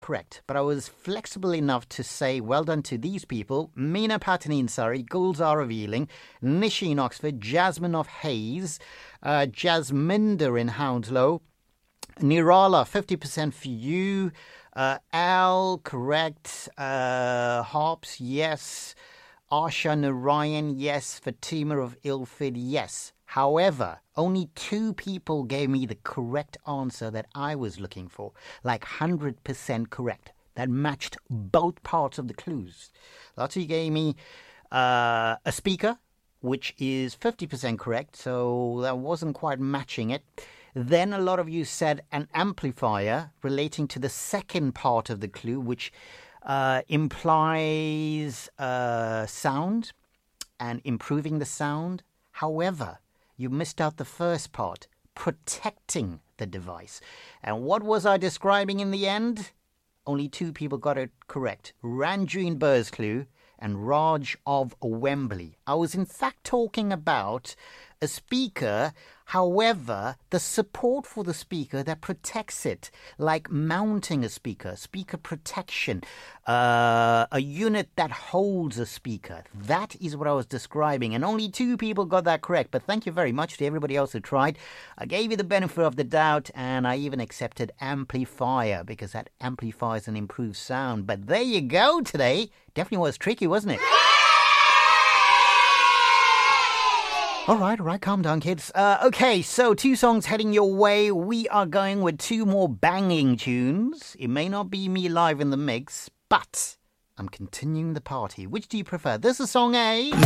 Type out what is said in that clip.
correct, but I was flexible enough to say well done to these people: Meena Patani in Surrey, Gulzar of Ealing, Nishi in Oxford, Jasmine of Hayes, Jasminder in Hounslow, Nirala, 50% for you, Al, correct, Hobbs, yes, Asha Narayan, yes, Fatima of Ilford, yes. However, only 2 people gave me the correct answer that I was looking for, like 100% correct. That matched both parts of the clues. Lottie gave me a speaker, which is 50% correct, so that wasn't quite matching it. Then a lot of you said an amplifier, relating to the second part of the clue, which implies sound and improving the sound. However, you missed out the first part, protecting the device. And what was I describing in the end? Only 2 people got it correct. Ranju in Burscleugh and Raj of Wembley. I was in fact talking about a speaker, however, the support for the speaker that protects it, like mounting a speaker protection, a unit that holds a speaker. That is what I was describing, and only 2 people got that correct. But thank you very much to everybody else who tried. I gave you the benefit of the doubt, and I even accepted amplifier, because that amplifies an improved sound. But there you go today. Definitely was tricky, wasn't it? All right, calm down, kids. Okay, so 2 songs heading your way. We are going with 2 more banging tunes. It may not be me live in the mix, but I'm continuing the party. Which do you prefer? This is song A.